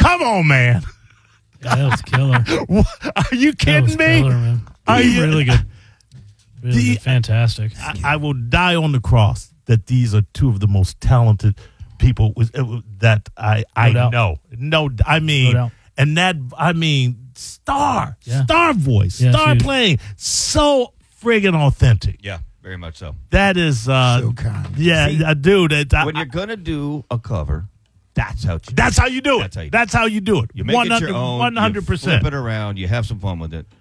Come on, man. Yeah, that was killer. Are you kidding me? Killer, man. Really good. Really good. Fantastic. I will die on the cross that these are two of the most talented people that I know. No, I mean, No doubt. and that, I mean, star voice, Yeah, star huge. playing, so friggin' authentic. Yeah, very much so. That is, So kind. yeah, dude. When you're going to do a cover, That's how you do it. That's how you do it. You make it your own. 100%. You flip it around. You have some fun with it.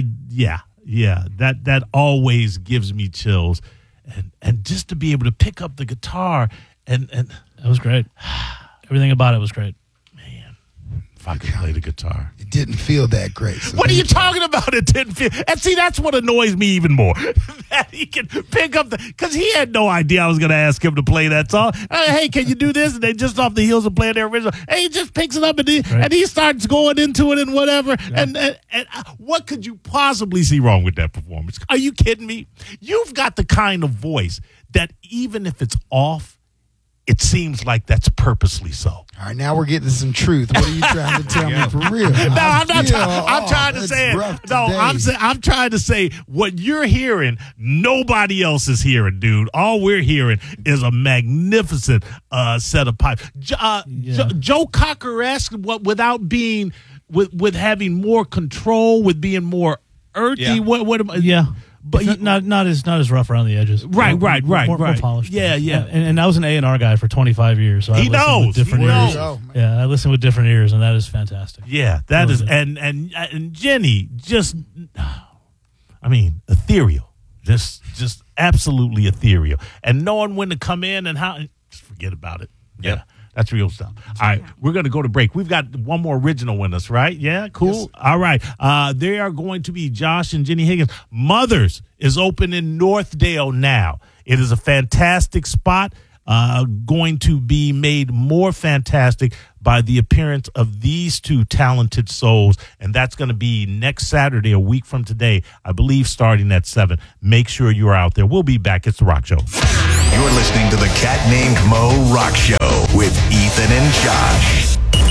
That always gives me chills, and just to be able to pick up the guitar and That was great. Everything about it was great. man, if I could play the guitar. It didn't feel that great. So What are you talking about? It didn't feel. And see, that's what annoys me even more. That he can pick up because he had no idea I was going to ask him to play that song. Hey, can you do this? And they just off the heels of playing their original. And he just picks it up and he starts going into it and whatever. Yeah. And what could you possibly see wrong with that performance? Are you kidding me? You've got the kind of voice that even if it's off, it seems like that's purposely so. All right, now we're getting some truth. What are you trying to tell me for real? No, I'm not. I'm trying to say it. No, I'm trying to say what you're hearing, nobody else is hearing, dude. All we're hearing is a magnificent set of pipes. Joe Cocker-esque, without being with having more control, with being more earthy. Yeah. But it's not as rough around the edges. Right. More polished. Yeah. And I was an A&R guy for 25 years, so he knows. Different ears. Yeah, I listen with different ears, and that is fantastic. Yeah, that is, and Jenny just, I mean, ethereal, just absolutely ethereal, and knowing when to come in and how, just forget about it. Yeah. That's real stuff. All right, we're going to go to break. We've got one more original with us, right? Yeah, cool. Yes. All right. They are going to be Josh and Jenny Higgins. Mothers is open in Northdale now. It is a fantastic spot, going to be made more fantastic by the appearance of these two talented souls, and that's going to be next Saturday, a week from today, I believe, starting at 7. Make sure you're out there. We'll be back. It's The Rock Show. You're listening to the Cat Named Mo Rock Show with Ethan and Josh.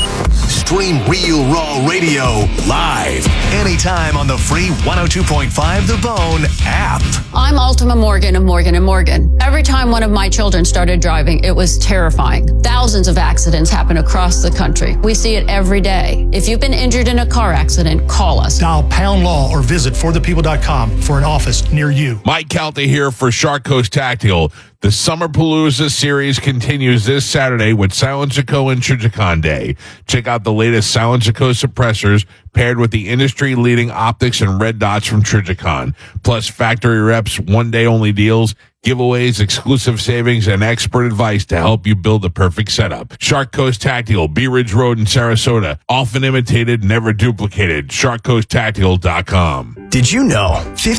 Stream Real Raw Radio live anytime on the free 102.5 The Bone app. I'm Ultima Morgan of Morgan & Morgan. Every time one of my children started driving, it was terrifying. Thousands of accidents happen across the country. We see it every day. If you've been injured in a car accident, call us. Dial pound law or visit forthepeople.com for an office near you. Mike Calta here for Shark Coast Tactical. The Summerpalooza series continues this Saturday with Silencer Co. and Trijicon Day. Check out the latest Silencer Co. suppressors paired with the industry-leading optics and red dots from Trijicon. Plus factory reps, one-day-only deals, giveaways, exclusive savings, and expert advice to help you build the perfect setup. Shark Coast Tactical, Bee Ridge Road in Sarasota. Often imitated, never duplicated. SharkCoastTactical.com. Did you know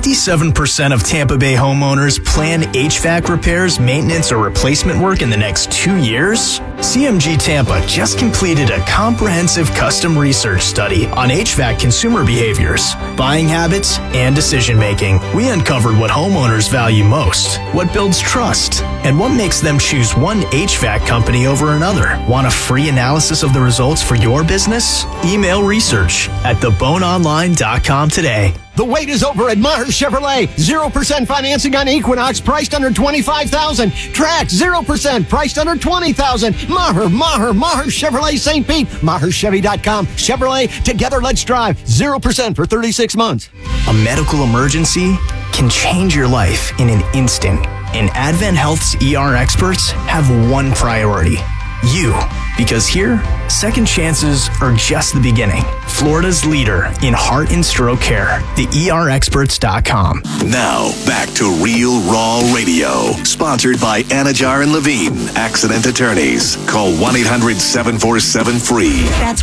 57% of Tampa Bay homeowners plan HVAC repairs, maintenance, or replacement work in the next 2 years? CMG Tampa just completed a comprehensive custom research study on HVAC consumer behaviors, buying habits, and decision making. We uncovered what homeowners value most, what builds trust, and what makes them choose one HVAC company over another. Want a free analysis of the results for your business? Email research at theboneonline.com today. The wait is over at Maher Chevrolet. 0% financing on Equinox, priced under $25,000. Trax, 0%, priced under $20,000. Maher Chevrolet St. Pete. MaherChevy.com. Chevrolet, together let's drive. 0% for 36 months. A medical emergency can change your life in an instant. And Advent Health's ER experts have one priority: you. Because here, second chances are just the beginning. Florida's leader in heart and stroke care, theERexperts.com. Now, back to Real Raw Radio. Sponsored by Anajar and Levine, accident attorneys. Call 1-800-747-FREE. That's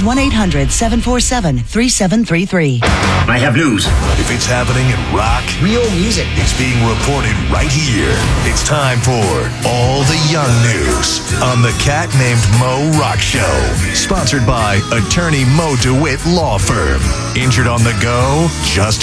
1-800-747-3733. I have news. If it's happening in rock, real music, it's being reported right here. It's time for All the Young News on the Cat Named Mo Rock Show. Sponsored by attorney Mo DeWitt Law Firm. Injured on the go? Just